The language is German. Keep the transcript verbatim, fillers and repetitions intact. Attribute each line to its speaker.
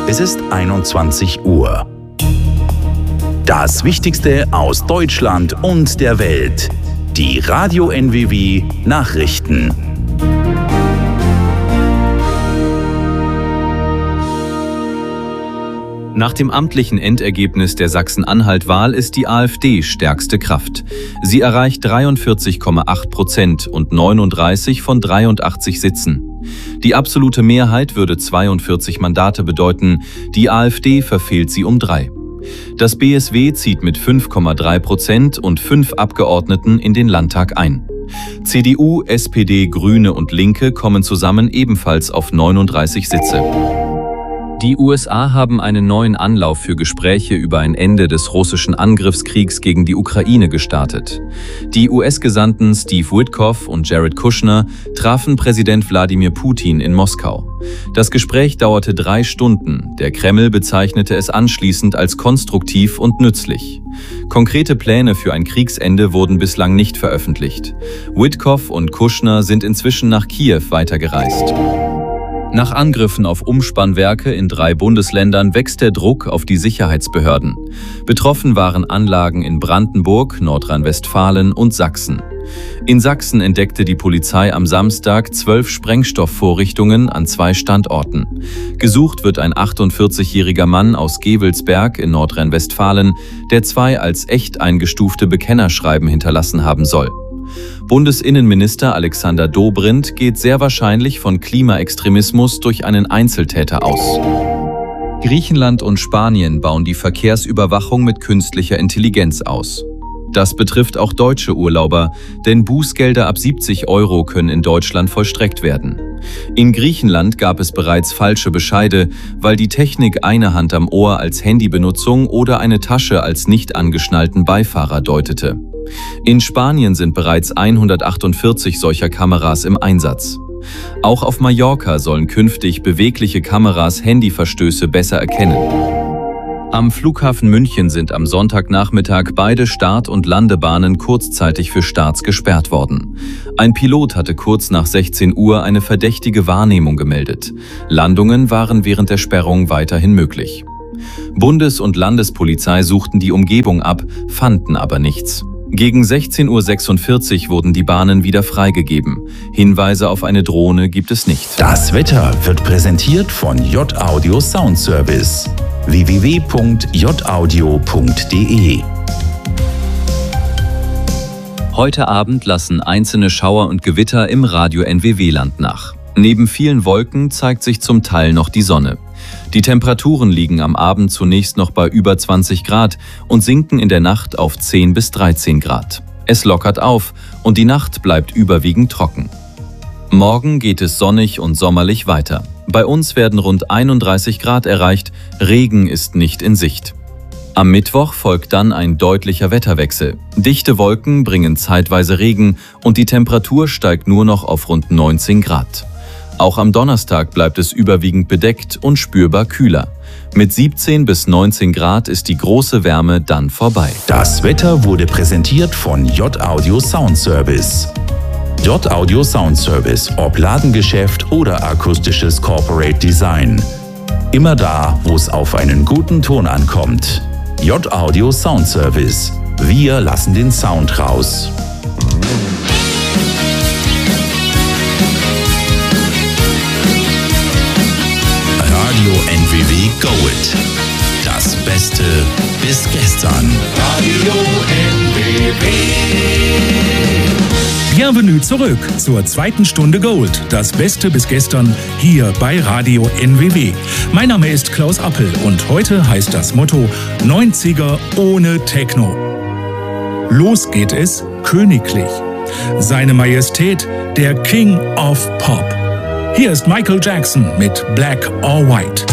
Speaker 1: Es ist einundzwanzig Uhr. Das Wichtigste aus Deutschland und der Welt. Die Radio N W W Nachrichten.
Speaker 2: Nach dem amtlichen Endergebnis der Sachsen-Anhalt-Wahl ist die AfD stärkste Kraft. Sie erreicht dreiundvierzig Komma acht Prozent und neununddreißig von dreiundachtzig Sitzen. Die absolute Mehrheit würde zweiundvierzig Mandate bedeuten, die AfD verfehlt sie um drei. Das B S W zieht mit fünf Komma drei Prozent und fünf Abgeordneten in den Landtag ein. C D U, S P D, Grüne und Linke kommen zusammen ebenfalls auf neununddreißig Sitze. Die U S A haben einen neuen Anlauf für Gespräche über ein Ende des russischen Angriffskriegs gegen die Ukraine gestartet. Die U S-Gesandten Steve Witkoff und Jared Kushner trafen Präsident Wladimir Putin in Moskau. Das Gespräch dauerte drei Stunden. Der Kreml bezeichnete es anschließend als konstruktiv und nützlich. Konkrete Pläne für ein Kriegsende wurden bislang nicht veröffentlicht. Witkoff und Kushner sind inzwischen nach Kiew weitergereist. Nach Angriffen auf Umspannwerke in drei Bundesländern wächst der Druck auf die Sicherheitsbehörden. Betroffen waren Anlagen in Brandenburg, Nordrhein-Westfalen und Sachsen. In Sachsen entdeckte die Polizei am Samstag zwölf Sprengstoffvorrichtungen an zwei Standorten. Gesucht wird ein achtundvierzigjähriger Mann aus Gevelsberg in Nordrhein-Westfalen, der zwei als echt eingestufte Bekennerschreiben hinterlassen haben soll. Bundesinnenminister Alexander Dobrindt geht sehr wahrscheinlich von Klimaextremismus durch einen Einzeltäter aus. Griechenland und Spanien bauen die Verkehrsüberwachung mit künstlicher Intelligenz aus. Das betrifft auch deutsche Urlauber, denn Bußgelder ab siebzig Euro können in Deutschland vollstreckt werden. In Griechenland gab es bereits falsche Bescheide, weil die Technik eine Hand am Ohr als Handybenutzung oder eine Tasche als nicht angeschnallten Beifahrer deutete. In Spanien sind bereits hundertachtundvierzig solcher Kameras im Einsatz. Auch auf Mallorca sollen künftig bewegliche Kameras Handyverstöße besser erkennen. Am Flughafen München sind am Sonntagnachmittag beide Start- und Landebahnen kurzzeitig für Starts gesperrt worden. Ein Pilot hatte kurz nach sechzehn Uhr eine verdächtige Wahrnehmung gemeldet. Landungen waren während der Sperrung weiterhin möglich. Bundes- und Landespolizei suchten die Umgebung ab, fanden aber nichts. Gegen sechzehn Uhr sechsundvierzig wurden die Bahnen wieder freigegeben. Hinweise auf eine Drohne gibt es nicht.
Speaker 1: Das Wetter wird präsentiert von J-Audio Sound Service. w w w punkt j audio punkt d e.
Speaker 2: Heute Abend lassen einzelne Schauer und Gewitter im Radio N W W-Land nach. Neben vielen Wolken zeigt sich zum Teil noch die Sonne. Die Temperaturen liegen am Abend zunächst noch bei über zwanzig Grad und sinken in der Nacht auf zehn bis dreizehn Grad. Es lockert auf und die Nacht bleibt überwiegend trocken. Morgen geht es sonnig und sommerlich weiter. Bei uns werden rund einunddreißig Grad erreicht, Regen ist nicht in Sicht. Am Mittwoch folgt dann ein deutlicher Wetterwechsel. Dichte Wolken bringen zeitweise Regen und die Temperatur steigt nur noch auf rund neunzehn Grad. Auch am Donnerstag bleibt es überwiegend bedeckt und spürbar kühler. Mit siebzehn bis neunzehn Grad ist die große Wärme dann vorbei.
Speaker 1: Das Wetter wurde präsentiert von J-Audio Sound Service. J-Audio Sound Service, ob Ladengeschäft oder akustisches Corporate Design. Immer da, wo es auf einen guten Ton ankommt. J-Audio Sound Service. Wir lassen den Sound raus. Radio N W W Gold. Das Beste bis gestern.
Speaker 3: Radio N W W.
Speaker 4: Bienvenue zurück zur zweiten Stunde Gold. Das Beste bis gestern hier bei Radio N W W. Mein Name ist Klaus Appel und heute heißt das Motto neunziger ohne Techno. Los geht es königlich. Seine Majestät, der King of Pop. Hier ist Michael Jackson mit Black or White.